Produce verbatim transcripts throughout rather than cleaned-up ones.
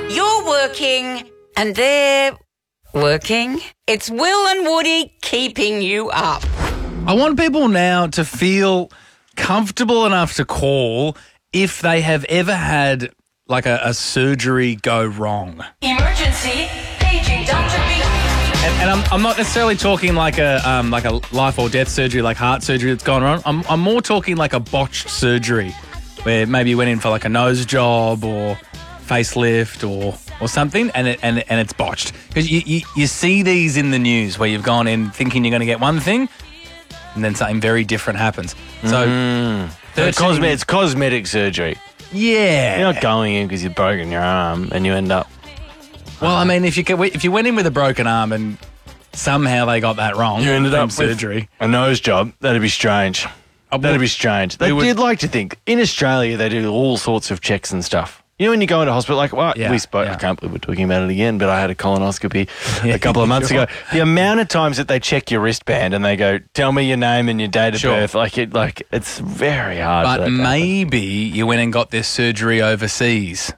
You're working and they're working. It's Will and Woody keeping you up. I want people now to feel comfortable enough to call if they have ever had like a, a surgery go wrong. Emergency, paging Doctor B. And, and I'm, I'm not necessarily talking like a um, like a life or death surgery, like heart surgery that's gone wrong. I'm, I'm more talking like a botched surgery where maybe you went in for like a nose job or facelift or or something, and it, and and it's botched. Because you, you you see these in the news where you've gone in thinking you're going to get one thing, and then something very different happens. So, mm. so cosme- it's cosmetic surgery. Yeah, you're not going in because you've broken your arm and you end up. Well, I mean, if you could, if you went in with a broken arm and somehow they got that wrong, you ended up surgery, with a nose job. That'd be strange. Oh, that'd be strange. They, would, you'd like to think in Australia they do all sorts of checks and stuff. You know, when you go into hospital, like, well, yeah, we spoke, yeah. I can't believe we're talking about it again, but I had a colonoscopy yeah, a couple of months sure. ago. The amount of times that they check your wristband and they go, tell me your name and your date of sure. birth, like, it, like it's very hard. But maybe you went and got this surgery overseas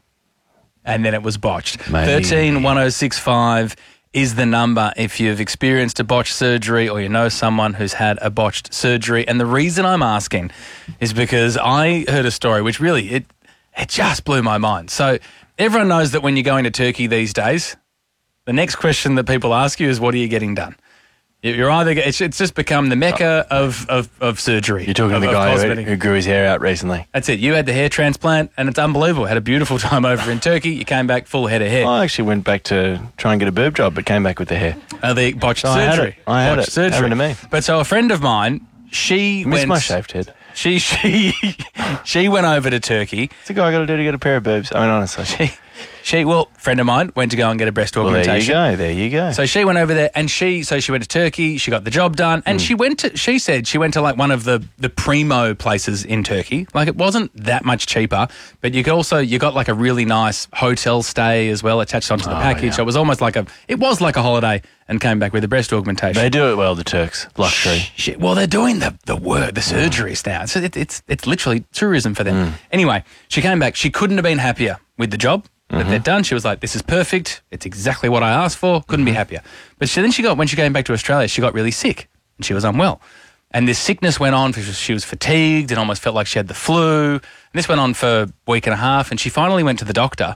and then it was botched. Maybe. thirteen one oh six five is the number if you've experienced a botched surgery or you know someone who's had a botched surgery. And the reason I'm asking is because I heard a story which really, it It just blew my mind. So everyone knows that when you're going to Turkey these days, the next question that people ask you is, what are you getting done? You're either it's, it's just become the mecca of, of, of surgery. You're talking of, to the guy who, who grew his hair out recently. That's it. You had the hair transplant and it's unbelievable. Had a beautiful time over in Turkey. You came back full head of hair. I actually went back to try and get a boob job, but came back with the hair. Uh, the botched so surgery. I had it. I had botched it. surgery. Happened to me. But so a friend of mine, she I miss went... my shaved head. She she she went over to Turkey. What's the guy got to do to get a pair of boobs? I mean, honestly. She, she well, friend of mine went to go and get a breast augmentation. Well, there you go, there you go. So she went over there and she, so she went to Turkey, she got the job done, and mm. she went to, she said she went to like one of the, the primo places in Turkey. Like it wasn't that much cheaper, but you could also, you got like a really nice hotel stay as well attached onto the oh, package. Yeah. So it was almost like a, it was like a holiday and came back with a breast augmentation. They do it well, the Turks. Luxury. Shh, well, they're doing the, the work, the surgeries now. So it, it's, it's literally tourism for them. Mm. Anyway, she came back. She couldn't have been happier with the job that mm-hmm. they'd done. She was like, this is perfect. It's exactly what I asked for. Couldn't mm-hmm. be happier. But she, then she got, when she came back to Australia, she got really sick and she was unwell. And this sickness went on because she was fatigued and almost felt like she had the flu. And this went on for a week and a half. And she finally went to the doctor.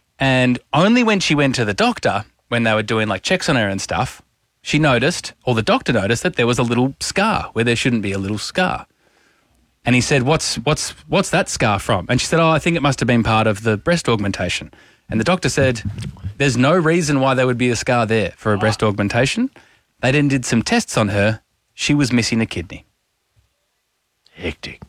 And only when she went to the doctor, when they were doing like checks on her and stuff, she noticed, or the doctor noticed, that there was a little scar where there shouldn't be a little scar. And he said, what's what's what's that scar from? And she said, oh, I think it must have been part of the breast augmentation. And the doctor said, there's no reason why there would be a scar there for a breast augmentation. They then did some tests on her. She was missing a kidney. Hectic.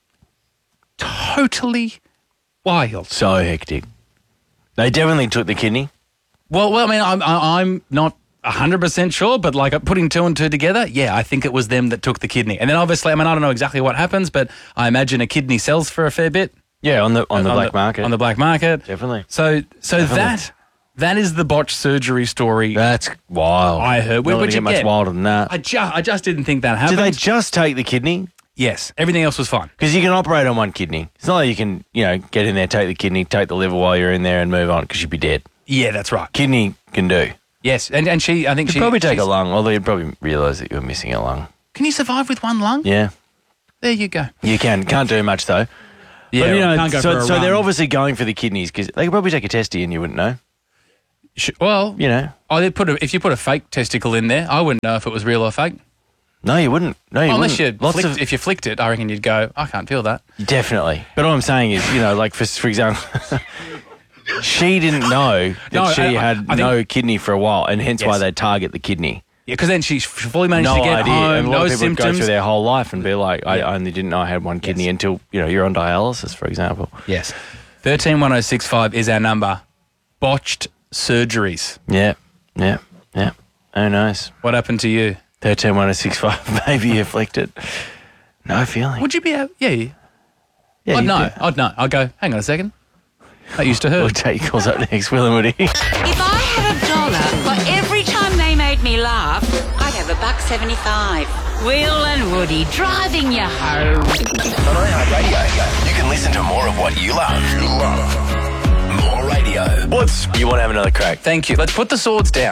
Totally wild. So hectic. They definitely took the kidney. Well, well, I mean, I'm I'm not one hundred percent sure, but like putting two and two together, yeah, I think it was them that took the kidney. And then obviously, I mean, I don't know exactly what happens, but I imagine a kidney sells for a fair bit. Yeah, on the on the on black the, market. On the black market. Definitely. So so Definitely. that that is the botched surgery story. That's wild. I heard. Not Which get much again, wilder than that. I just I just didn't think that happened. Did they just take the kidney? Yes. Everything else was fine. Because you can operate on one kidney. It's not like you can, you know, get in there, take the kidney, take the liver while you're in there and move on because you'd be dead. Yeah, that's right. Kidney can do. Yes, and and she, I think you'd she... probably take a lung, although you'd probably realise that you were missing a lung. Can you survive with one lung? Yeah. There you go. You can. Can't do much, though. Yeah, but, you know, can't go so, for a so run. they're obviously going for the kidneys because they could probably take a testy and you wouldn't know. Well, you know. Oh, they put a, if you put a fake testicle in there, I wouldn't know if it was real or fake. No, you wouldn't. No, you well, unless wouldn't. you Lots flicked, of... if you flicked it, I reckon you'd go, I can't feel that. Definitely. But all I'm saying is, you know, like for for example, she didn't know that no, she I, had I no think, kidney for a while, and hence yes. why they target the kidney. Yeah, because then she fully managed no to get idea. home, and a lot no of people symptoms. go through their whole life and be like, I yeah. only didn't know I had one kidney yes. until, you know, you're on dialysis, for example. Yes. thirteen one oh six five is our number. Botched surgeries. Yeah, yeah, yeah. Oh, nice. What happened to you? thirteen one oh six five, maybe you afflicted. No feeling. Would you be able... Yeah. yeah I'd know. I'd know. I'd go, hang on a second. That used to hurt. We'll take your calls up next, Will and Woody. If I had a dollar for every time they made me laugh, I'd have a buck seventy-five. Will and Woody driving you home. On iHeartRadio, you can listen to more of what you love. You love. More radio. What's you want to have another crack? Thank you. Let's put the swords down.